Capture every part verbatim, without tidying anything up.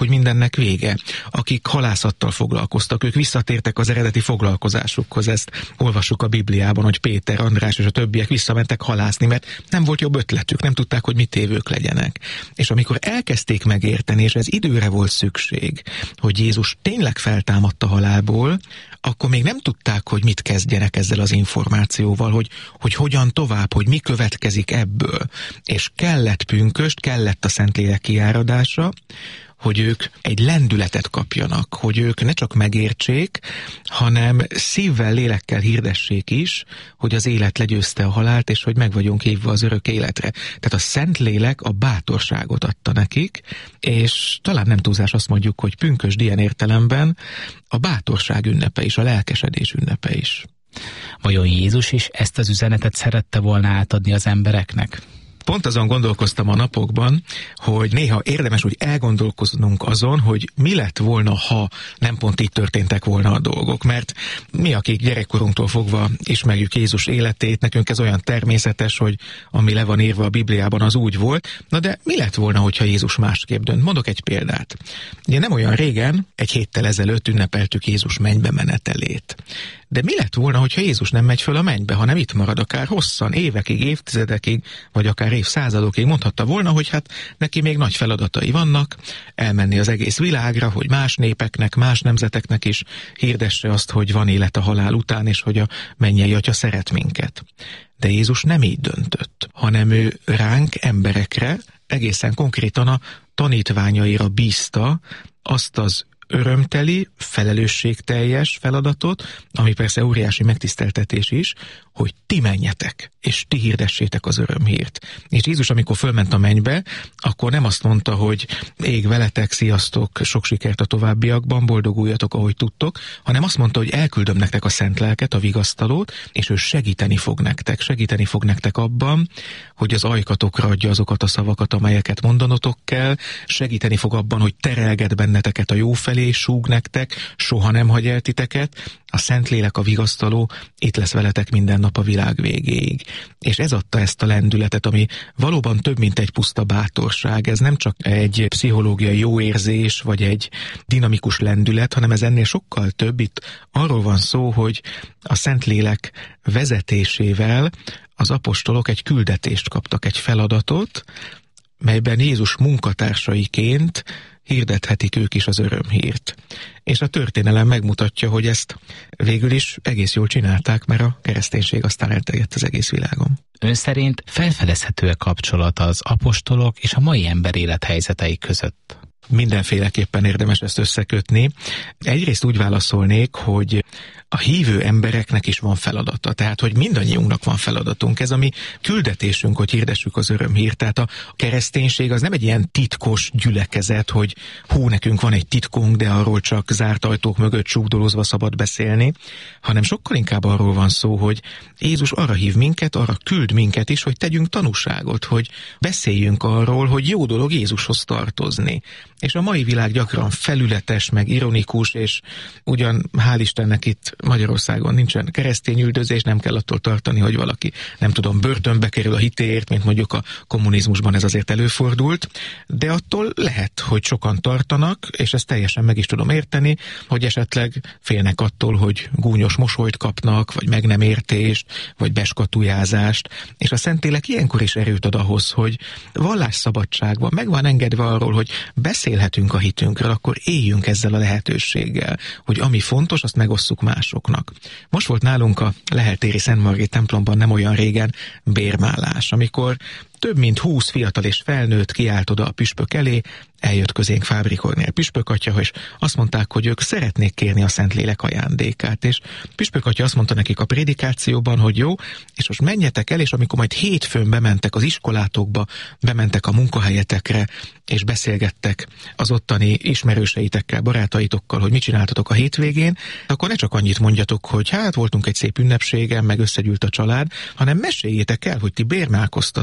hogy mindennek vége. Akik halászattal foglalkoztak, ők visszatértek az eredeti foglalkozásukhoz. Ezt olvassuk a Bibliában, hogy Péter, András és a többiek visszamentek halászni, mert nem volt jobb ötletük, nem tudták, hogy mit évők legyenek. És amikor elkezdték megérteni, és ez időre volt szükség, hogy Jézus tényleg feltámadt a halálból, akkor még nem tudták, hogy mit kezdjenek ezzel az információval, hogy, hogy hogyan tovább, hogy mi következik ebből. És kellett pünköst, kellett a Szentlélek kiáradása, hogy ők egy lendületet kapjanak, hogy ők ne csak megértsék, hanem szívvel, lélekkel hirdessék is, hogy az élet legyőzte a halált, és hogy meg vagyunk hívva az örök életre. Tehát a Szentlélek a bátorságot adta nekik, és talán nem túlzás azt mondjuk, hogy pünkösd ilyen értelemben a bátorság ünnepe is, a lelkesedés ünnepe is. Vajon Jézus is ezt az üzenetet szerette volna átadni az embereknek? Pont azon gondolkoztam a napokban, hogy néha érdemes úgy elgondolkoznunk azon, hogy mi lett volna, ha nem pont így történtek volna a dolgok. Mert mi, akik gyerekkorunktól fogva ismerjük Jézus életét, nekünk ez olyan természetes, hogy ami le van írva a Bibliában, az úgy volt. Na de mi lett volna, hogyha Jézus másképp dönt? Mondok egy példát. Ugye nem olyan régen, egy héttel ezelőtt ünnepeltük Jézus mennybe menetelét. De mi lett volna, hogyha Jézus nem megy föl a mennybe, hanem itt marad akár hosszan, évekig, évtizedekig, vagy akár évszázadokig? Mondhatta volna, hogy hát neki még nagy feladatai vannak, elmenni az egész világra, hogy más népeknek, más nemzeteknek is hirdesse azt, hogy van élet a halál után, és hogy a mennyei Atya szeret minket. De Jézus nem így döntött, hanem ő ránk, emberekre, egészen konkrétan a tanítványaira bízta azt az örömteli, felelősségteljes feladatot, ami persze óriási megtiszteltetés is, hogy ti menjetek, és ti hirdessétek az örömhírt. És Jézus, amikor fölment a mennybe, akkor nem azt mondta, hogy ég veletek, sziasztok, sok sikert a továbbiakban, boldoguljatok, ahogy tudtok, hanem azt mondta, hogy elküldöm nektek a Szent Lelket, a vigasztalót, és ő segíteni fog nektek, segíteni fog nektek abban, hogy az ajkatokra adja azokat a szavakat, amelyeket mondanotok kell, segíteni fog abban, hogy terelget benneteket a jó felé, súg nektek, soha nem hagy el titeket, a Szentlélek, a vigasztaló itt lesz veletek minden nap a világ végéig. És ez adta ezt a lendületet, ami valóban több, mint egy puszta bátorság. Ez nem csak egy pszichológiai jó érzés, vagy egy dinamikus lendület, hanem ez ennél sokkal több. Itt arról van szó, hogy a Szentlélek vezetésével az apostolok egy küldetést kaptak, egy feladatot, melyben Jézus munkatársaiként hirdethetik ők is az örömhírt. És a történelem megmutatja, hogy ezt végül is egész jól csinálták, mert a kereszténység aztán elterjedt az egész világon. Ön szerint felfedezhető-e kapcsolat az apostolok és a mai ember élethelyzetei között? Mindenféleképpen érdemes ezt összekötni. Egyrészt úgy válaszolnék, hogy a hívő embereknek is van feladata, tehát hogy mindannyiunknak van feladatunk. Ez a mi küldetésünk, hogy hirdessük az örömhírt. Tehát a kereszténység az nem egy ilyen titkos gyülekezet, hogy hú, nekünk van egy titkunk, de arról csak zárt ajtók mögött súgdolózva szabad beszélni, hanem sokkal inkább arról van szó, hogy Jézus arra hív minket, arra küld minket is, hogy tegyünk tanúságot, hogy beszéljünk arról, hogy jó dolog Jézushoz tartozni. És a mai világ gyakran felületes, meg ironikus, és ugyan hál' Istennek itt Magyarországon nincsen keresztényüldözés, nem kell attól tartani, hogy valaki, nem tudom, börtönbe kerül a hitéért, mint mondjuk a kommunizmusban ez azért előfordult, de attól lehet, hogy sokan tartanak, és ezt teljesen meg is tudom érteni, hogy esetleg félnek attól, hogy gúnyos mosolyt kapnak, vagy meg nem értést, vagy beskatujázást, és a Szentlélek ilyenkor is erőt ad ahhoz, hogy vallásszabadság van, meg van engedve arról, hogy beszélhetünk a hitünkről, akkor éljünk ezzel a lehetőséggel, hogy ami fontos, azt megosszuk másoknak. Most volt nálunk a Leheltéri Szent Margit templomban nem olyan régen bérmálás, amikor több mint húsz fiatal és felnőtt kiállt oda a püspök elé, eljött közénk Fábri Kornél püspökatya, és azt mondták, hogy ők szeretnék kérni a Szentlélek ajándékát, és püspökatya azt mondta nekik a prédikációban, hogy jó, és most menjetek el, és amikor majd hétfőn bementek az iskolátokba, bementek a munkahelyetekre, és beszélgettek az ottani ismerőseitekkel, barátaitokkal, hogy mit csináltatok a hétvégén, akkor ne csak annyit mondjatok, hogy hát voltunk egy szép ünnepségen, meg összegyűlt a család, hanem meséljétek el, hogy ti bérmálkoztatok, meséljétek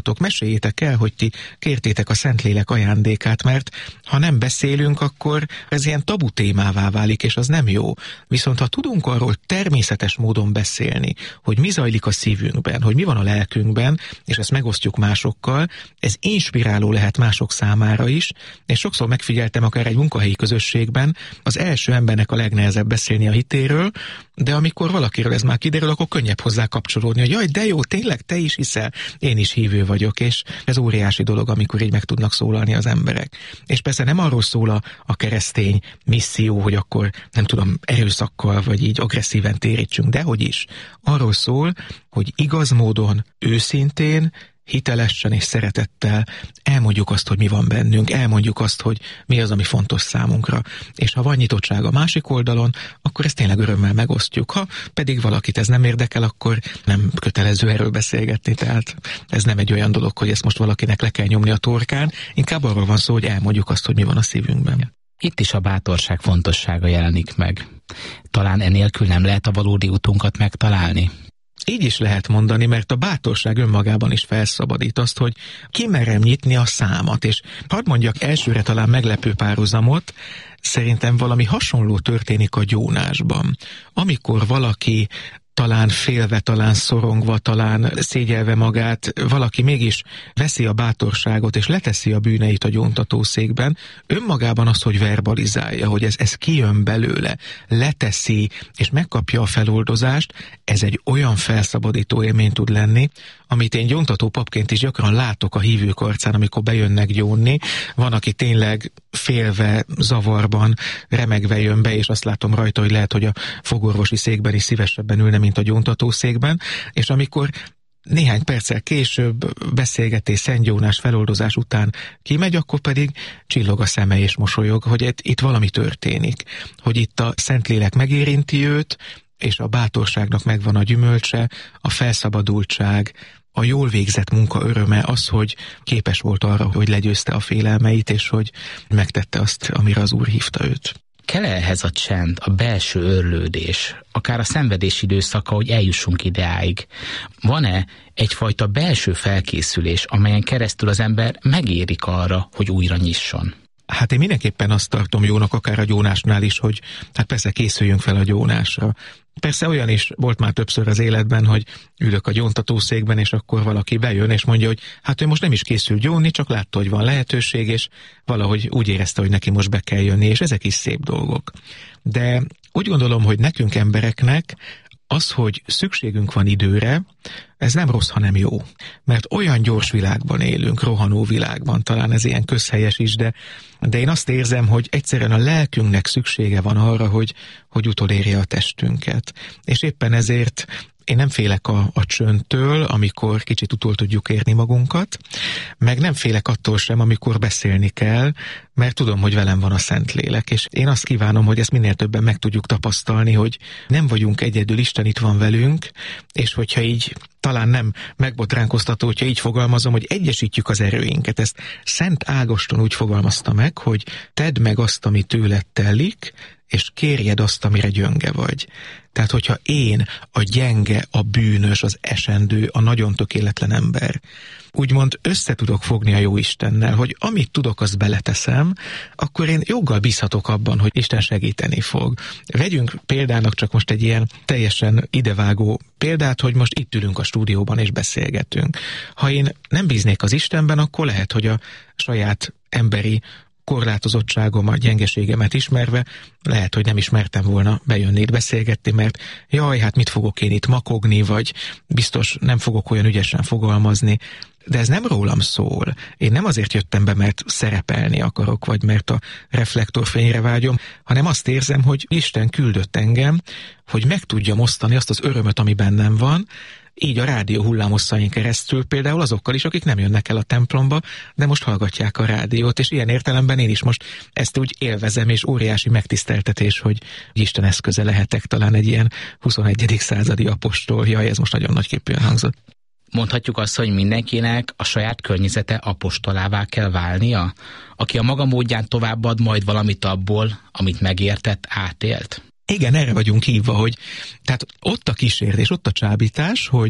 meséljétek el, hogy ti kértétek a Szentlélek ajándékát, mert ha nem beszélünk, akkor ez ilyen tabu témává válik, és az nem jó. Viszont ha tudunk arról természetes módon beszélni, hogy mi zajlik a szívünkben, hogy mi van a lelkünkben, és ezt megosztjuk másokkal, ez inspiráló lehet mások számára is, és sokszor megfigyeltem akár egy munkahelyi közösségben, az első embernek a legnehezebb beszélni a hitéről, de amikor valakiről ez már kiderül, akkor könnyebb hozzá kapcsolódni, hogy jaj, de jó, tényleg te is hiszel, én is hívő vagyok, és ez óriási dolog, amikor így meg tudnak szólalni az emberek. És persze nem arról szól a, a keresztény misszió, hogy akkor nem tudom, erőszakkal, vagy így agresszíven térítsünk, de hogy is. Arról szól, hogy igaz módon, őszintén, hitelesen és szeretettel elmondjuk azt, hogy mi van bennünk, elmondjuk azt, hogy mi az, ami fontos számunkra. És ha van nyitottság a másik oldalon, akkor ezt tényleg örömmel megosztjuk. Ha pedig valakit ez nem érdekel, akkor nem kötelező erről beszélgetni. Tehát ez nem egy olyan dolog, hogy ezt most valakinek le kell nyomni a torkán, inkább arról van szó, hogy elmondjuk azt, hogy mi van a szívünkben. Itt is a bátorság fontossága jelenik meg. Talán enélkül nem lehet a valódi utunkat megtalálni? Így is lehet mondani, mert a bátorság önmagában is felszabadít azt, hogy kimerem nyitni a számat, és hadd mondjak elsőre talán meglepő párhuzamot, szerintem valami hasonló történik a gyónásban. Amikor valaki talán félve, talán szorongva, talán szégyelve magát, valaki mégis veszi a bátorságot és leteszi a bűneit a gyóntatószékben, önmagában az, hogy verbalizálja, hogy ez, ez kijön belőle, leteszi és megkapja a feloldozást, ez egy olyan felszabadító élmény tud lenni, amit én gyóntató papként is gyakran látok a hívők arcán, amikor bejönnek gyónni. Van, aki tényleg félve, zavarban, remegve jön be, és azt látom rajta, hogy lehet, hogy a fogorvosi székben is szívesebben ülne, mint a gyóntatószékben, és amikor néhány perccel később beszélgetés, szentgyónás, feloldozás után kimegy, akkor pedig csillog a szeme és mosolyog, hogy itt, itt valami történik, hogy itt a Szentlélek megérinti őt, és a bátorságnak megvan a gyümölcse, a felszabadultság, a jól végzett munka öröme az, hogy képes volt arra, hogy legyőzte a félelmeit, és hogy megtette azt, amire az Úr hívta őt. Kell-e ehhez a csend, a belső örlődés, akár a szenvedés időszaka, hogy eljussunk ideáig? Van-e egyfajta belső felkészülés, amelyen keresztül az ember megérik arra, hogy újra nyisson? Hát én mindenképpen azt tartom jónak, akár a gyónásnál is, hogy hát persze készüljünk fel a gyónásra. Persze olyan is volt már többször az életben, hogy ülök a gyóntatószékben, és akkor valaki bejön, és mondja, hogy hát ő most nem is készül gyónni, csak látta, hogy van lehetőség, és valahogy úgy érezte, hogy neki most be kell jönni, és ezek is szép dolgok. De úgy gondolom, hogy nekünk embereknek az, hogy szükségünk van időre, ez nem rossz, hanem jó. Mert olyan gyors világban élünk, rohanó világban, talán ez ilyen közhelyes is, de, de én azt érzem, hogy egyszerűen a lelkünknek szüksége van arra, hogy, hogy utolérje a testünket. És éppen ezért én nem félek a, a csöndtől, amikor kicsit utol tudjuk érni magunkat, meg nem félek attól sem, amikor beszélni kell, mert tudom, hogy velem van a Szentlélek, és én azt kívánom, hogy ezt minél többen meg tudjuk tapasztalni, hogy nem vagyunk egyedül, Isten itt van velünk, és hogyha így talán nem megbotránkoztató, hogyha így fogalmazom, hogy egyesítjük az erőinket. Ezt Szent Ágoston úgy fogalmazta meg, hogy tedd meg azt, ami tőled telik, és kérjed azt, amire gyönge vagy. Tehát, hogyha én, a gyenge, a bűnös, az esendő, a nagyon tökéletlen ember, úgymond össze tudok fogni a jó Istennel, hogy amit tudok, azt beleteszem, akkor én joggal bízhatok abban, hogy Isten segíteni fog. Vegyünk példának csak most egy ilyen teljesen idevágó példát, hogy most itt ülünk a stúdióban és beszélgetünk. Ha én nem bíznék az Istenben, akkor lehet, hogy a saját emberi korlátozottságomat, gyengeségemet ismerve, lehet, hogy nem ismertem volna bejönni itt beszélgetni, mert jaj, hát mit fogok én itt makogni, vagy biztos nem fogok olyan ügyesen fogalmazni, de ez nem rólam szól. Én nem azért jöttem be, mert szerepelni akarok, vagy mert a reflektorfényre vágyom, hanem azt érzem, hogy Isten küldött engem, hogy meg tudjam osztani azt az örömöt, ami bennem van, így a rádió hullámosszain keresztül például azokkal is, akik nem jönnek el a templomba, de most hallgatják a rádiót, és ilyen értelemben én is most ezt úgy élvezem, és óriási megtiszteltetés, hogy Isten eszköze lehetek, talán egy ilyen huszonegyedik századi apostol. Jaj, ez most nagyon nagyképűen hangzott. Mondhatjuk azt, hogy mindenkinek a saját környezete apostolává kell válnia, aki a maga módján továbbad majd valamit abból, amit megértett, átélt? Igen, erre vagyunk hívva, hogy tehát ott a kísértés, ott a csábítás, hogy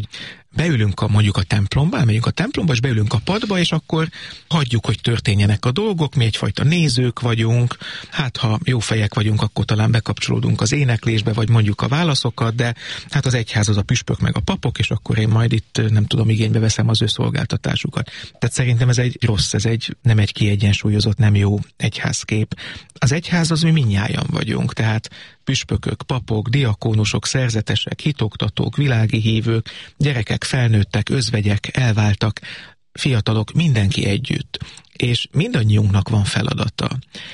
beülünk a, mondjuk a templomba, elmegyünk a templomba, és beülünk a padba, és akkor hagyjuk, hogy történjenek a dolgok, mi egyfajta nézők vagyunk, hát ha jó fejek vagyunk, akkor talán bekapcsolódunk az éneklésbe, vagy mondjuk a válaszokat, de hát az egyház az a püspök meg a papok, és akkor én majd itt nem tudom, igénybe veszem az ő szolgáltatásukat. Tehát szerintem ez egy rossz, ez egy nem egy kiegyensúlyozott, nem jó egyházkép. Az egyház az mi mindnyájan vagyunk, tehát püspökök, papok, diakónusok, szerzetesek, hitoktatók, világi hívők, gyerekek, felnőttek, özvegyek, elváltak, fiatalok, mindenki együtt. És mindannyiunknak van feladata.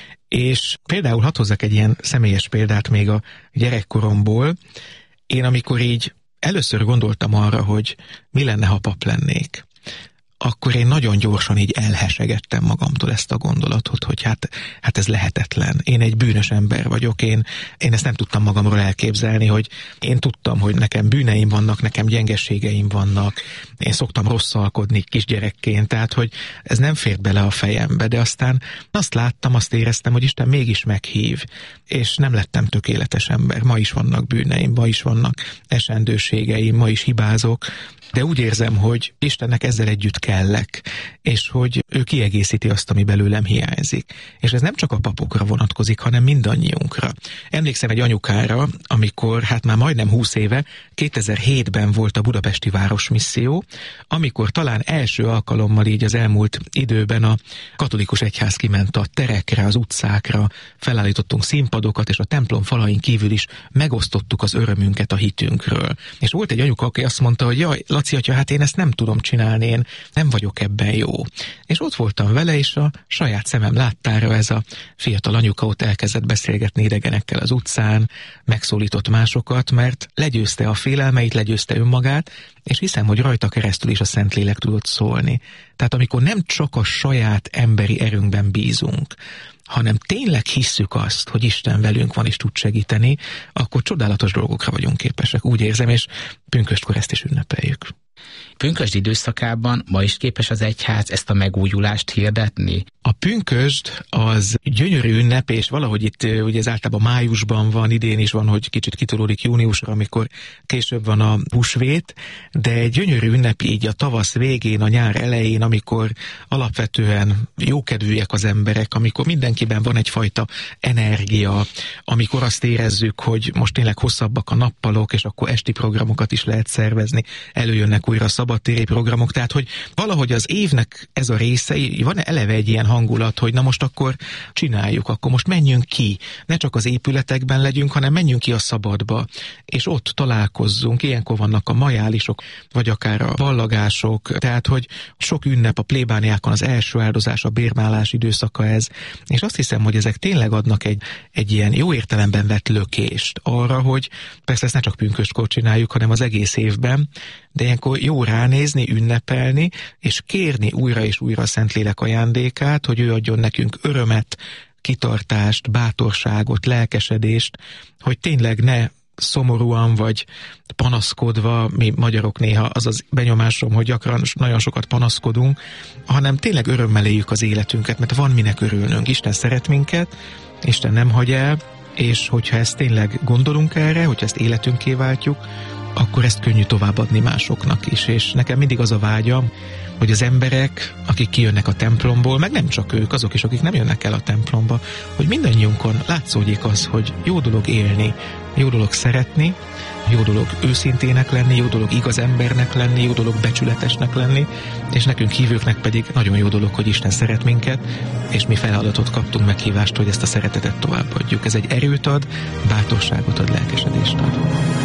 És például hadd hozzak egy ilyen személyes példát még a gyerekkoromból. Én amikor így először gondoltam arra, hogy mi lenne, ha pap lennék, akkor én nagyon gyorsan így elhesegettem magamtól ezt a gondolatot, hogy hát, hát ez lehetetlen. Én egy bűnös ember vagyok, én, én ezt nem tudtam magamról elképzelni, hogy én tudtam, hogy nekem bűneim vannak, nekem gyengeségeim vannak, én szoktam rosszalkodni kisgyerekként, tehát hogy ez nem fért bele a fejembe, de aztán azt láttam, azt éreztem, hogy Isten mégis meghív, és nem lettem tökéletes ember. Ma is vannak bűneim, ma is vannak esendőségeim, ma is hibázok, de úgy érzem, hogy Istennek ezzel együtt kellek, és hogy ő kiegészíti azt, ami belőlem hiányzik. És ez nem csak a papokra vonatkozik, hanem mindannyiunkra. Emlékszem egy anyukára, amikor hát már majdnem húsz éve, kétezer-hétben volt a budapesti városmisszió, amikor talán első alkalommal így az elmúlt időben a katolikus egyház kiment a terekre, az utcákra, felállítottunk színpadokat, és a templom falain kívül is megosztottuk az örömünket a hitünkről. És volt egy anyuka, aki azt mondta, hogy jaj, Laci atya, hát én ezt nem tudom csinálni, én nem vagyok ebben jó. És ott voltam vele, és a saját szemem láttára ez a fiatal anyuka ott elkezdett beszélgetni idegenekkel az utcán, megszólított másokat, mert legyőzte a félelmeit, legyőzte önmagát, és hiszem, hogy rajta keresztül is a Szentlélek tudott szólni. Tehát amikor nem csak a saját emberi erőnkben bízunk, hanem tényleg hisszük azt, hogy Isten velünk van és tud segíteni, akkor csodálatos dolgokra vagyunk képesek, úgy érzem, és pünköstkor ezt is ünnepeljük. Pünkösd időszakában ma is képes az egyház ezt a megújulást hirdetni? A pünkösd az gyönyörű ünnep, és valahogy itt ugye ez általában májusban van, idén is van, hogy kicsit kitolódik júniusra, amikor később van a húsvét, de egy gyönyörű ünnep így a tavasz végén, a nyár elején, amikor alapvetően jókedvűek az emberek, amikor mindenkiben van egyfajta energia, amikor azt érezzük, hogy most tényleg hosszabbak a nappalok, és akkor esti programokat is lehet szervezni, előjönnek újra szabadtéri programok, tehát hogy valahogy az évnek ez a része, van eleve egy ilyen hangulat, hogy na most akkor csináljuk, akkor most menjünk ki, ne csak az épületekben legyünk, hanem menjünk ki a szabadba, és ott találkozzunk, ilyenkor vannak a majálisok, vagy akár a ballagások, tehát hogy sok ünnep, a plébániákon az első áldozás, a bérmálás időszaka ez, és azt hiszem, hogy ezek tényleg adnak egy, egy ilyen jó értelemben vett lökést arra, hogy persze ezt ne csak pünköstkor csináljuk, hanem az egész évben, de ilyenkor jó ránézni, ünnepelni, és kérni újra és újra a Szentlélek ajándékát, hogy ő adjon nekünk örömet, kitartást, bátorságot, lelkesedést, hogy tényleg ne szomorúan vagy panaszkodva, mi magyarok néha az az benyomásom, hogy gyakran nagyon sokat panaszkodunk, hanem tényleg örömmel éljük az életünket, mert van minek örülnünk. Isten szeret minket, Isten nem hagy el, és hogyha ezt tényleg gondolunk erre, hogyha ezt életünké váltjuk, akkor ezt könnyű továbbadni másoknak is. És nekem mindig az a vágyam, hogy az emberek, akik kijönnek a templomból, meg nem csak ők, azok is, akik nem jönnek el a templomba, hogy mindannyiunkon látszódjék az, hogy jó dolog élni, jó dolog szeretni, jó dolog őszintének lenni, jó dolog igaz embernek lenni, jó dolog becsületesnek lenni, és nekünk hívőknek pedig nagyon jó dolog, hogy Isten szeret minket, és mi feladatot kaptunk, meghívást, hogy ezt a szeretetet továbbadjuk. Ez egy erőt ad, bátorságot ad, lelkesedést ad.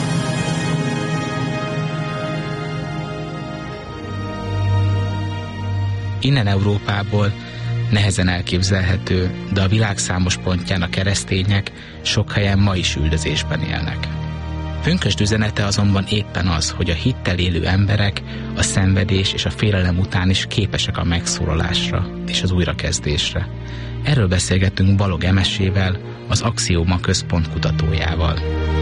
Innen Európából nehezen elképzelhető, de a világ számos pontján a keresztények sok helyen ma is üldözésben élnek. Pünkösd üzenete azonban éppen az, hogy a hittel élő emberek a szenvedés és a félelem után is képesek a megszólalásra és az újrakezdésre. Erről beszélgettünk Balog Emesével, az Axioma Központ kutatójával.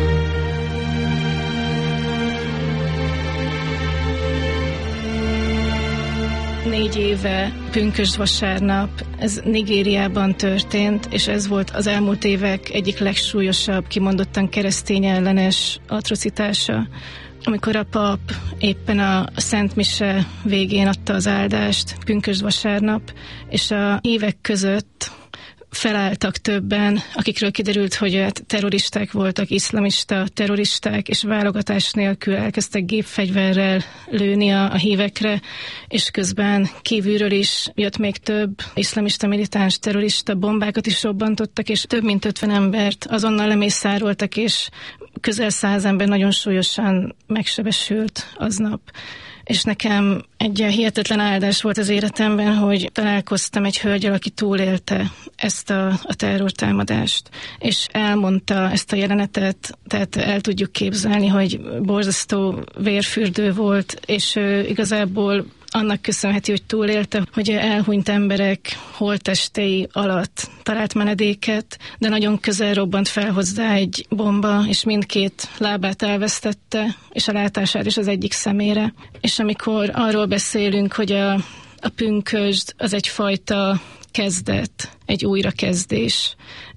Négy éve pünkösd vasárnap, ez Nigériában történt, és ez volt az elmúlt évek egyik legsúlyosabb, kimondottan keresztény ellenes atrocitása. amikor a pap éppen a Szent Mise végén adta az áldást, pünkösd vasárnap, és a hívek között felálltak többen, akikről kiderült, hogy terroristák voltak, iszlamista terroristák, és válogatás nélkül elkezdtek gépfegyverrel lőni a, a hívekre, és közben kívülről is jött még több iszlamista militáns terrorista, bombákat is robbantottak, és több mint ötven embert azonnal lemészároltak, és közel száz ember nagyon súlyosan megsebesült aznap. És nekem egy hihetetlen áldás volt az életemben, hogy találkoztam egy hölgyel, aki túlélte ezt a, a terrortámadást, és elmondta ezt a jelenetet, tehát el tudjuk képzelni, hogy borzasztó vérfürdő volt, és ő igazából annak köszönheti, hogy túlélte, hogy elhunyt emberek holttestei alatt talált menedéket, de nagyon közel robbant fel hozzá egy bomba, és mindkét lábát elvesztette, és a látását is az egyik szemére. És amikor arról beszélünk, hogy a, a pünkösd az egyfajta kezdet, egy újrakezdés,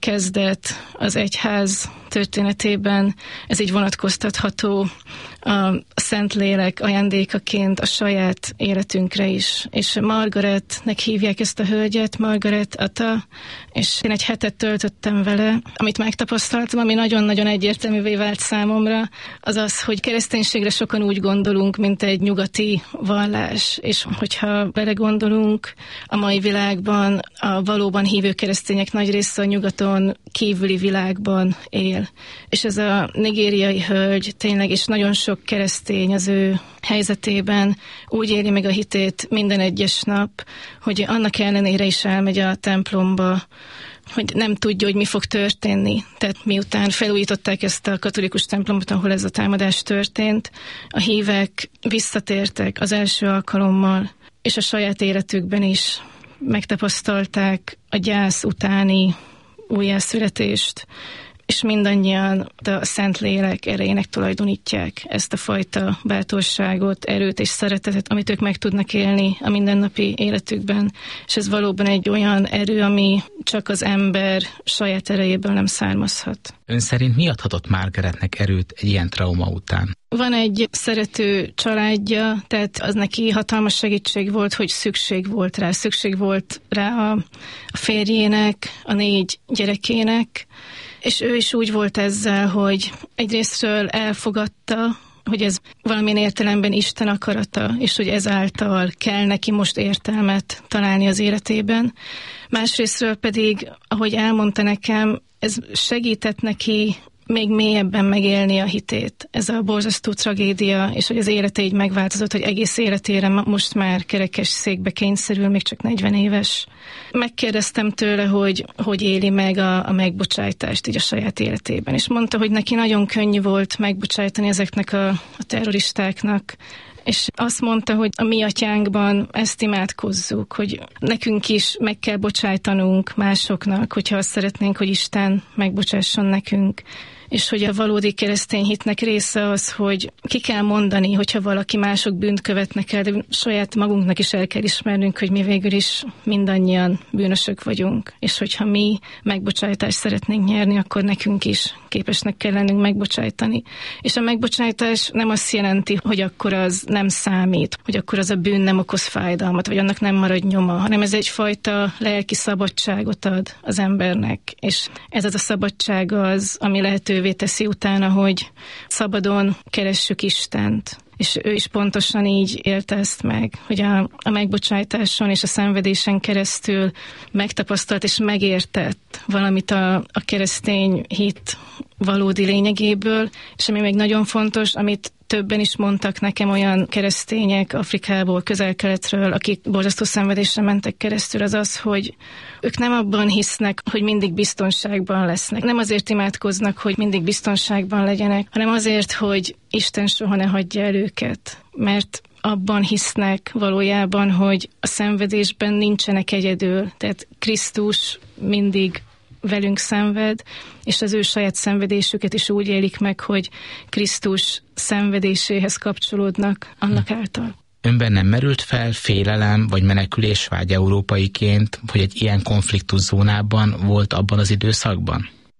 kezdet az egyház történetében, ez így vonatkoztatható a Szentlélek ajándékaként a saját életünkre is. És Margaretnek hívják ezt a hölgyet, Margaret Ata, és én egy hetet töltöttem vele. Amit megtapasztaltam, ami nagyon-nagyon egyértelművé vált számomra, az az, hogy kereszténységre sokan úgy gondolunk, mint egy nyugati vallás, és hogyha belegondolunk, a mai világban a valóban hívő keresztények nagy része a nyugaton kívüli világban él. És ez a nigériai hölgy tényleg, és nagyon sok keresztény az ő helyzetében úgy éli meg a hitét minden egyes nap, hogy annak ellenére is elmegy a templomba, hogy nem tudja, hogy mi fog történni. Tehát miután felújították ezt a katolikus templomot, ahol ez a támadás történt, a hívek visszatértek az első alkalommal, és a saját életükben is megtapasztalták a gyász utáni újjászületést, és mindannyian a Szentlélek erejének tulajdonítják ezt a fajta bátorságot, erőt és szeretetet, amit ők meg tudnak élni a mindennapi életükben. És ez valóban egy olyan erő, ami csak az ember saját erejéből nem származhat. Ön szerint mi adhatott Margaretnek erőt egy ilyen trauma után? Van egy szerető családja, tehát az neki hatalmas segítség volt, hogy szükség volt rá. Szükség volt rá a férjének, a négy gyerekének, és ő is úgy volt ezzel, hogy egyrésztről elfogadta, hogy ez valamilyen értelemben Isten akarata, és hogy ezáltal kell neki most értelmet találni az életében. Másrésztről pedig, ahogy elmondta nekem, ez segített neki még mélyebben megélni a hitét. Ez a borzasztó tragédia, és hogy az élete így megváltozott, hogy egész életére most már kerekes székbe kényszerül, még csak negyven éves. Megkérdeztem tőle, hogy hogy éli meg a, a megbocsájtást így a saját életében, és mondta, hogy neki nagyon könnyű volt megbocsájtani ezeknek a, a terroristáknak, és azt mondta, hogy a mi atyánkban ezt imádkozzuk, hogy nekünk is meg kell bocsájtanunk másoknak, hogyha azt szeretnénk, hogy Isten megbocsásson nekünk. És hogy a valódi keresztény hitnek része az, hogy ki kell mondani, hogyha valaki mások bűnt követnek el, de saját magunknak is el kell ismernünk, hogy mi végül is mindannyian bűnösök vagyunk. És hogyha mi megbocsájtást szeretnénk nyerni, akkor nekünk is képesnek kell lennünk megbocsájtani. És a megbocsájtás nem azt jelenti, hogy akkor az nem számít, hogy akkor az a bűn nem okoz fájdalmat, vagy annak nem marad nyoma, hanem ez egyfajta lelki szabadságot ad az embernek. És ez az a szabadság az, ami lehetővé teszi utána, hogy szabadon keressük Istent. És ő is pontosan így élte ezt meg, hogy a, a megbocsájtáson és a szenvedésen keresztül megtapasztalt és megértett valamit a, a keresztény hit valódi lényegéből, és ami még nagyon fontos, amit többen is mondtak nekem, olyan keresztények Afrikából, Közel-Keletről, akik borzasztó szenvedésre mentek keresztül, az az, hogy ők nem abban hisznek, hogy mindig biztonságban lesznek. Nem azért imádkoznak, hogy mindig biztonságban legyenek, hanem azért, hogy Isten soha ne hagyja el őket. Mert abban hisznek valójában, hogy a szenvedésben nincsenek egyedül. Tehát Krisztus mindig velünk szenved, és az ő saját szenvedésüket is úgy élik meg, hogy Krisztus szenvedéséhez kapcsolódnak annak által. Önben nem merült fel félelem vagy menekülésvágy európaiként, hogy egy ilyen konfliktuszónában volt abban az időszakban?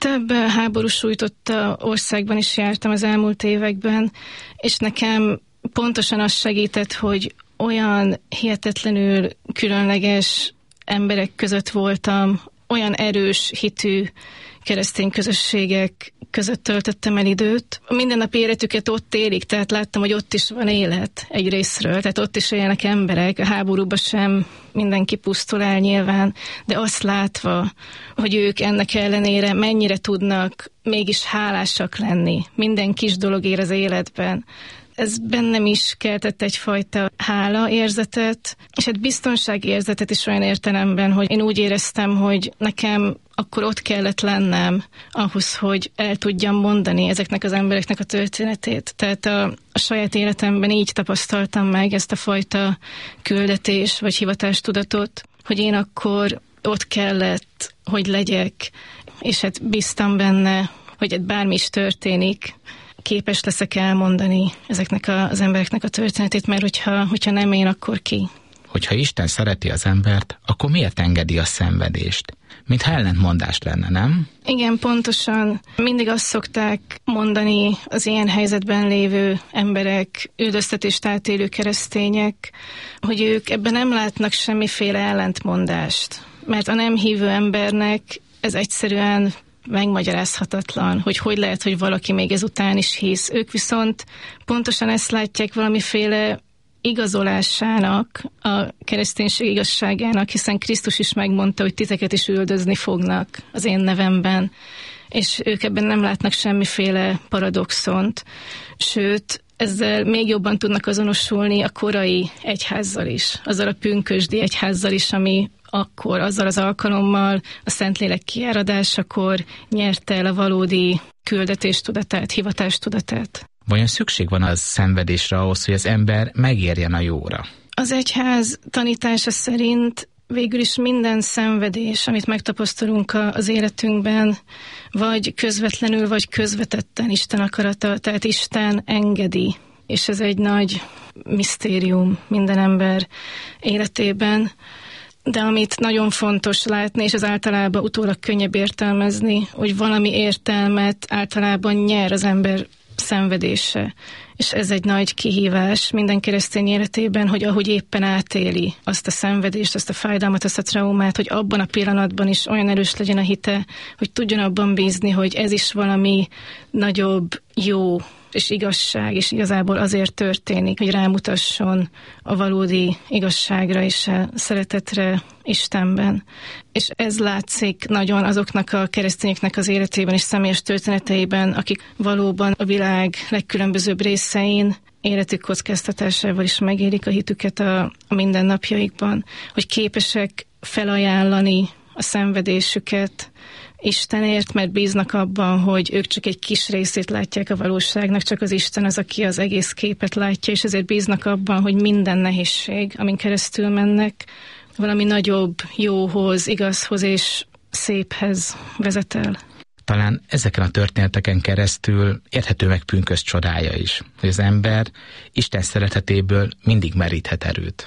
Több háború sújtotta országban is jártam az elmúlt években, és nekem pontosan az segített, hogy olyan hihetetlenül különleges emberek között voltam, olyan erős hitű keresztény közösségek között töltöttem el időt. A mindennapi életüket ott élik, tehát láttam, hogy ott is van élet egy részről, tehát ott is élnek emberek, a háborúban sem mindenki pusztul el nyilván, de azt látva, hogy ők ennek ellenére mennyire tudnak mégis hálásak lenni minden kis dologért az életben. Ez bennem is keltett egyfajta hála érzetet, és egy biztonsági érzetet is olyan értelemben, hogy én úgy éreztem, hogy nekem akkor ott kellett lennem ahhoz, hogy el tudjam mondani ezeknek az embereknek a történetét. Tehát a, a saját életemben így tapasztaltam meg ezt a fajta küldetés vagy hivatástudatot, hogy én akkor ott kellett, hogy legyek, és hát bíztam benne, hogy hát bármi is történik, képes leszek elmondani ezeknek a, az embereknek a történetét, mert hogyha, hogyha nem én, akkor ki? Hogyha Isten szereti az embert, akkor miért engedi a szenvedést? Mintha ellentmondás lenne, nem? Igen, pontosan. Mindig azt szokták mondani az ilyen helyzetben lévő emberek, üldöztetést átélő keresztények, hogy ők ebben nem látnak semmiféle ellentmondást. Mert a nem hívő embernek ez egyszerűen megmagyarázhatatlan, hogy hogy lehet, hogy valaki még ezután is hisz. Ők viszont pontosan ezt látják valamiféle igazolásának, a kereszténység igazságának, hiszen Krisztus is megmondta, hogy titeket is üldözni fognak az én nevemben, és ők ebben nem látnak semmiféle paradoxont, sőt, ezzel még jobban tudnak azonosulni a korai egyházzal is, azzal a pünkösdi egyházzal is, ami akkor, azzal az alkalommal a Szentlélek kiáradásakor nyerte el a valódi küldetéstudatát, hivatástudatát. Vajon szükség van az szenvedésre ahhoz, hogy az ember megérjen a jóra? Az egyház tanítása szerint végül is minden szenvedés, amit megtapasztalunk az életünkben, vagy közvetlenül, vagy közvetetten Isten akarata, tehát Isten engedi. És ez egy nagy misztérium minden ember életében. De amit nagyon fontos látni, és az általában utólag könnyebb értelmezni, hogy valami értelmet általában nyer az ember szenvedése. És ez egy nagy kihívás minden keresztény életében, hogy ahogy éppen átéli azt a szenvedést, azt a fájdalmat, azt a traumát, hogy abban a pillanatban is olyan erős legyen a hite, hogy tudjon abban bízni, hogy ez is valami nagyobb, jó és igazság, és igazából azért történik, hogy rámutasson a valódi igazságra és a szeretetre Istenben. És ez látszik nagyon azoknak a keresztényeknek az életében és személyes történeteiben, akik valóban a világ legkülönbözőbb részein életük kockáztatásával is megélik a hitüket a, a mindennapjaikban, hogy képesek felajánlani a szenvedésüket Istenért, mert bíznak abban, hogy ők csak egy kis részét látják a valóságnak, csak az Isten az, aki az egész képet látja, és ezért bíznak abban, hogy minden nehézség, amin keresztül mennek, valami nagyobb, jóhoz, igazhoz és széphez vezet el. Talán ezeken a történeteken keresztül érthető meg pünkösd csodája is, hogy az ember Isten szeretetéből mindig meríthet erőt.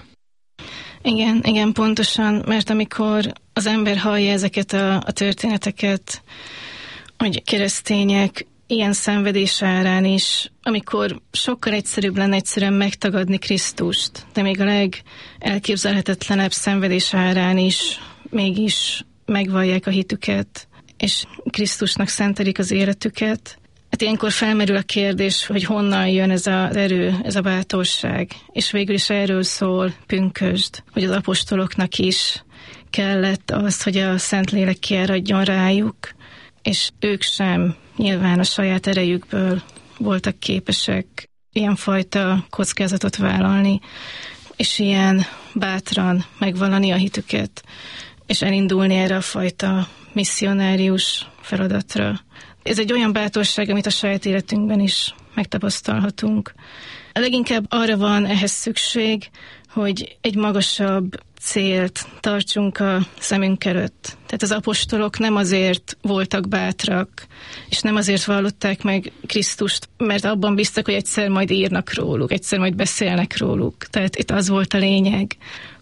Igen, igen, pontosan, mert amikor az ember hallja ezeket a, a történeteket, hogy keresztények ilyen szenvedés árán is, amikor sokkal egyszerűbb lenne egyszerűen megtagadni Krisztust, de még a legelképzelhetetlenebb szenvedés árán is mégis megvallják a hitüket, és Krisztusnak szentelik az életüket. Hát ilyenkor felmerül a kérdés, hogy honnan jön ez az erő, ez a bátorság. És végül is erről szól pünkösd, hogy az apostoloknak is kellett az, hogy a Szentlélek kiáradjon rájuk, és ők sem nyilván a saját erejükből voltak képesek ilyenfajta kockázatot vállalni, és ilyen bátran megvallani a hitüket, és elindulni erre a fajta misszionárius feladatra. Ez egy olyan bátorság, amit a saját életünkben is megtapasztalhatunk. A leginkább arra van ehhez szükség, hogy egy magasabb célt tartsunk a szemünk előtt. Tehát az apostolok nem azért voltak bátrak, és nem azért vallották meg Krisztust, mert abban bíztak, hogy egyszer majd írnak róluk, egyszer majd beszélnek róluk. Tehát itt az volt a lényeg,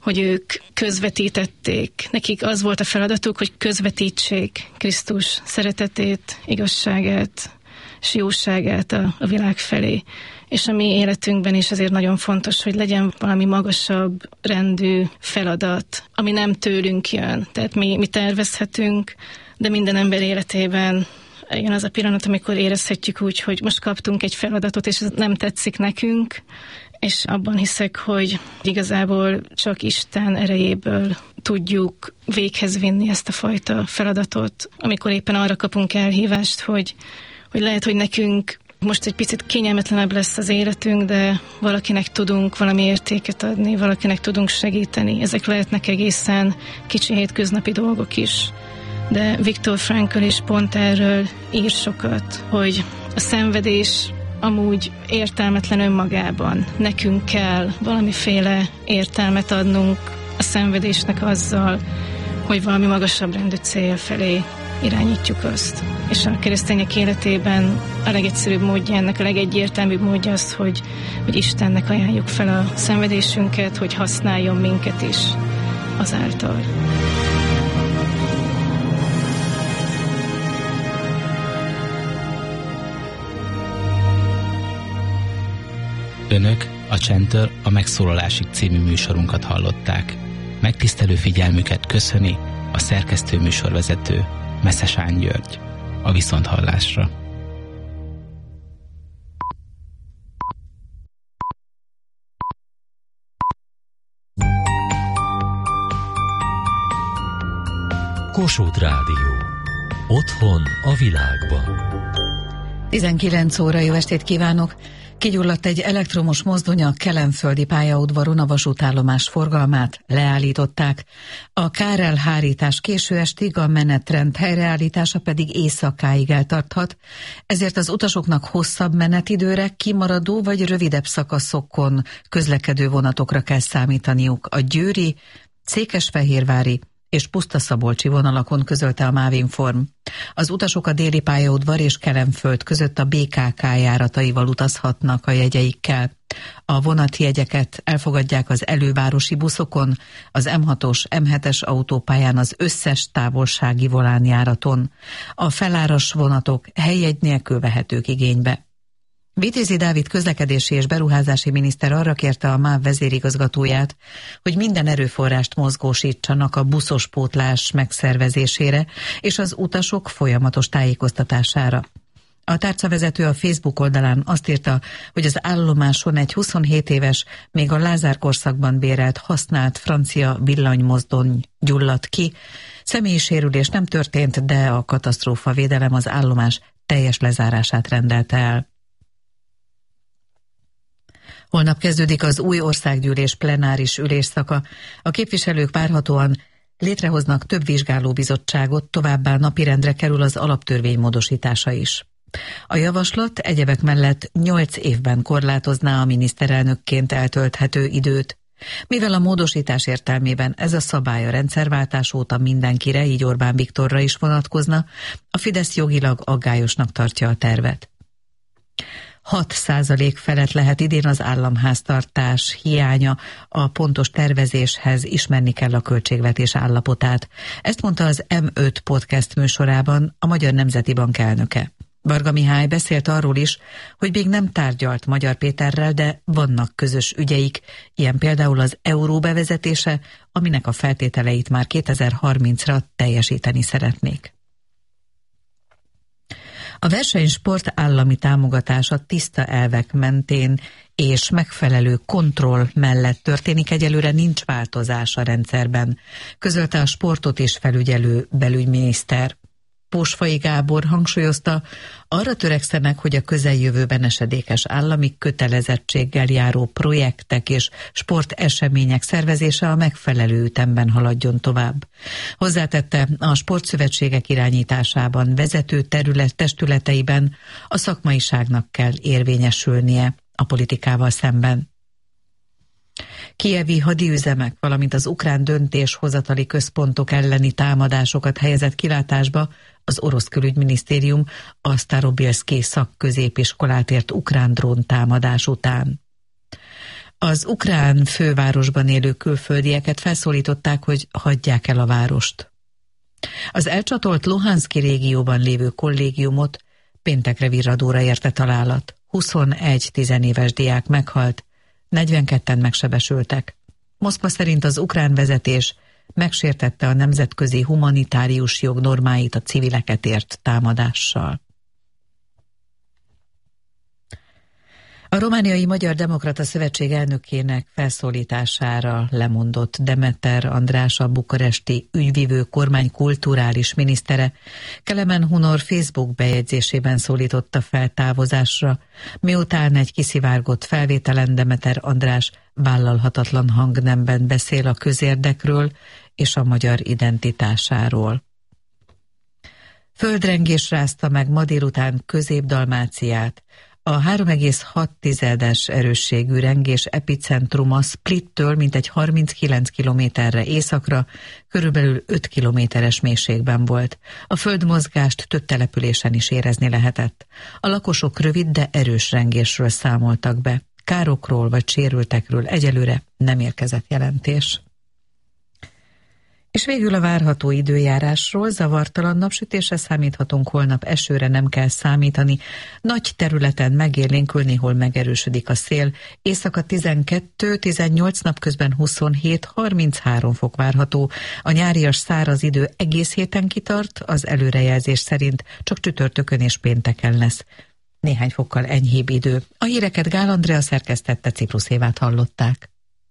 hogy ők közvetítették. Nekik az volt a feladatuk, hogy közvetítsék Krisztus szeretetét, igazságát és jóságát a, a világ felé. És a mi életünkben is azért nagyon fontos, hogy legyen valami magasabb rendű feladat, ami nem tőlünk jön. Tehát mi, mi tervezhetünk, de minden ember életében jön az a pillanat, amikor érezhetjük úgy, hogy most kaptunk egy feladatot, és ez nem tetszik nekünk, és abban hiszek, hogy igazából csak Isten erejéből tudjuk véghez vinni ezt a fajta feladatot, amikor éppen arra kapunk elhívást, hogy, hogy lehet, hogy nekünk most egy picit kényelmetlenebb lesz az életünk, de valakinek tudunk valami értéket adni, valakinek tudunk segíteni. Ezek lehetnek egészen kicsi hétköznapi dolgok is. De Viktor Frankl is pont erről ír sokat, hogy a szenvedés amúgy értelmetlen önmagában. Nekünk kell valamiféle értelmet adnunk a szenvedésnek azzal, hogy valami magasabb rendű cél felé irányítjuk azt. És a keresztények életében a legegyszerűbb módja ennek, a legegyértelműbb módja az, hogy, hogy Istennek ajánljuk fel a szenvedésünket, hogy használjon minket is azáltal. Önök a Csendtől a Megszólalásig című műsorunkat hallották. Megtisztelő figyelmüket köszöni a szerkesztő műsorvezető Meszesán György. A viszonthallásra. Kossuth Rádió. Otthon a világban. tizenkilenc óra, jó estét kívánok! Kigyulladt egy elektromos mozdony a kelenföldi pályaudvaron, a vasútállomás forgalmát leállították. A kárelhárítás késő estig, a menetrend helyreállítása pedig éjszakáig eltarthat, ezért az utasoknak hosszabb menetidőre, kimaradó vagy rövidebb szakaszokon közlekedő vonatokra kell számítaniuk. A győri, székesfehérvári és pusztaszabolcsi vonalakon közölte a Mávinform. Az utasok a déli pályaudvar és Kelenföld között a bé ká ká járataival utazhatnak a jegyeikkel. A vonatjegyeket elfogadják az elővárosi buszokon, az em hatos, em hetes autópályán, az összes távolsági volánjáraton. A feláras vonatok helyjegy nélkül vehetők igénybe. Vitézi Dávid közlekedési és beruházási miniszter arra kérte a MÁV vezérigazgatóját, hogy minden erőforrást mozgósítsanak a buszos pótlás megszervezésére és az utasok folyamatos tájékoztatására. A tárcavezető a Facebook oldalán azt írta, hogy az állomáson egy huszonhét éves, még a Lázár korszakban bérelt használt francia villanymozdony gyulladt ki. Személyi sérülés nem történt, de a katasztrófavédelem az állomás teljes lezárását rendelte el. Holnap kezdődik az új országgyűlés plenáris ülésszaka. A képviselők várhatóan létrehoznak több vizsgálóbizottságot, továbbá napirendre kerül az alaptörvény módosítása is. A javaslat egyebek mellett nyolc évben korlátozná a miniszterelnökként eltölthető időt. Mivel a módosítás értelmében ez a szabály a rendszerváltás óta mindenkire, így Orbán Viktorra is vonatkozna, a Fidesz jogilag aggályosnak tartja a tervet. hat százalék felett lehet idén az államháztartás hiánya, a pontos tervezéshez ismerni kell a költségvetés állapotát. Ezt mondta az em öt podcast műsorában a Magyar Nemzeti Bank elnöke. Varga Mihály beszélt arról is, hogy még nem tárgyalt Magyar Péterrel, de vannak közös ügyeik, ilyen például az euró bevezetése, aminek a feltételeit már kétezer-harmincra teljesíteni szeretnék. A versenysport állami támogatása tiszta elvek mentén és megfelelő kontroll mellett történik, egyelőre nincs változás a rendszerben, közölte a sportot is felügyelő belügyminiszter. Pósfai Gábor hangsúlyozta, arra törekszenek, hogy a közeljövőben esedékes állami kötelezettséggel járó projektek és sportesemények szervezése a megfelelő ütemben haladjon tovább. Hozzátette, a sportszövetségek irányításában, vezető terület testületeiben a szakmaiságnak kell érvényesülnie a politikával szemben. Kijevi hadiüzemek, valamint az ukrán döntéshozatali központok elleni támadásokat helyezett kilátásba az orosz külügyminisztérium a Starobielszki szakközépiskolát ért ukrán drón támadás után. Az ukrán fővárosban élő külföldieket felszólították, hogy hagyják el a várost. Az elcsatolt Luhanszki régióban lévő kollégiumot péntekre virradóra érte találat. huszonegy tizenéves diák meghalt, negyvenketten megsebesültek. Moszkva szerint az ukrán vezetés megsértette a nemzetközi humanitárius jog normáit a civileket ért támadással. A Romániai Magyar Demokrata Szövetség elnökének felszólítására lemondott Demeter András, a bukaresti ügyvivő kormány kulturális minisztere Kelemen Hunor Facebook bejegyzésében szólította fel távozásra, miután egy kiszivárgott felvételen Demeter András vállalhatatlan hangnemben beszél a közérdekről és a magyar identitásáról. Földrengés rázta meg ma délután Közép-Dalmáciát. A három egész hat tizedes erősségű rengés epicentruma Splittől mintegy harminckilenc kilométerre északra, körülbelül öt kilométeres mélységben volt. A földmozgást több településen is érezni lehetett. A lakosok rövid, de erős rengésről számoltak be. Károkról vagy sérültekről egyelőre nem érkezett jelentés. És végül a várható időjárásról: zavartalan napsütésre számíthatunk, holnap esőre nem kell számítani, nagy területen megélénkül, néhol megerősödik a szél, éjszaka tizenkettő tizennyolc, napközben huszonhét harminchárom fok várható, a nyárias száraz idő egész héten kitart, az előrejelzés szerint csak csütörtökön és pénteken lesz néhány fokkal enyhébb idő. A híreket Gál Andrea szerkesztette, Ciprus Évát hallották.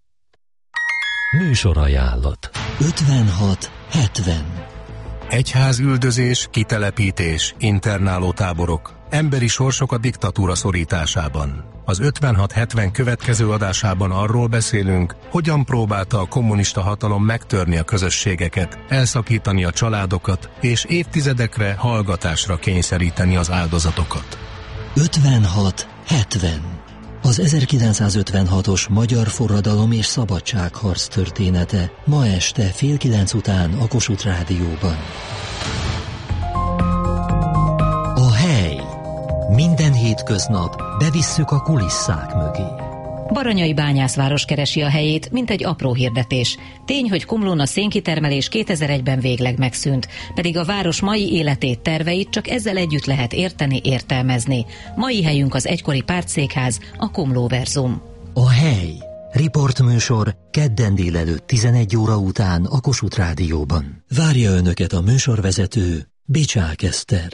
Műsorajánlat ötvenhat hetven. Egyházüldözés, kitelepítés, internálótáborok, emberi sorsok a diktatúra szorításában. Az ötvenhat hetven következő adásában arról beszélünk, hogyan próbálta a kommunista hatalom megtörni a közösségeket, elszakítani a családokat és évtizedekre hallgatásra kényszeríteni az áldozatokat. ötvenhat hetven. Az ezerkilencszázötvenhatos magyar forradalom és szabadságharc története ma este fél kilenc után a Kossuth Rádióban. A hely. Minden hétköznap bevisszük a kulisszák mögé. Baranyai bányászváros keresi a helyét, mint egy apró hirdetés. Tény, hogy Komlón a szénkitermelés kétezer-egyben végleg megszűnt, pedig a város mai életét, terveit csak ezzel együtt lehet érteni, értelmezni. Mai helyünk az egykori pártszékház, a Komlóverzum. A hely. Riportműsor kedden délelőtt tizenegy óra után a Kossuth Rádióban. Várja Önöket a műsorvezető, Bicsák Eszter.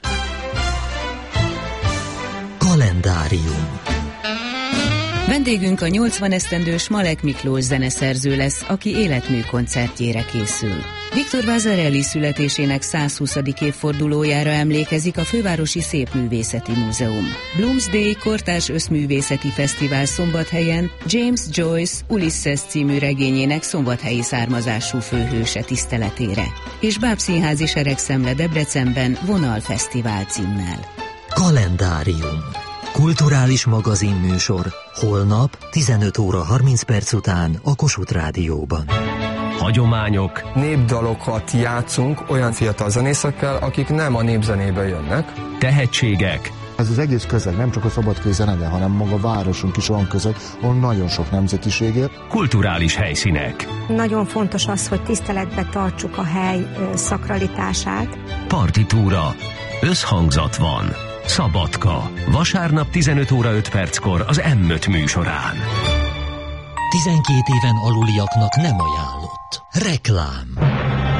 Kalendárium. Vendégünk a nyolcvan esztendős Malek Miklós zeneszerző lesz, aki életmű koncertjére készül. Viktor Vasarely születésének százhuszadik évfordulójára emlékezik a Fővárosi Szépművészeti Múzeum. Bloomsday kortárs összművészeti fesztivál Szombathelyen James Joyce Ulysses című regényének szombathelyi származású főhőse tiszteletére. És Bábszínházi Seregszemle Debrecenben Vonalfesztivál címmel. Kalendárium. Kulturális magazinműsor holnap tizenöt óra harminc perc után a Kossuth Rádióban. Hagyományok, népdalokat játszunk olyan fiatal zenészekkel, akik nem a népzenébe jönnek. Tehetségek. Ez az egész közeg, nem csak a szabadkai zenede, hanem maga a városunk is olyan közeg, ahol nagyon sok nemzetiség él. Kulturális helyszínek. Nagyon fontos az, hogy tiszteletbe tartsuk a hely szakralitását. Partitúra. Összhangzat van. Szabadka. Vasárnap tizenöt óra öt perckor az em öt műsorán. tizenkét éven aluliaknak nem ajánlott. Reklám.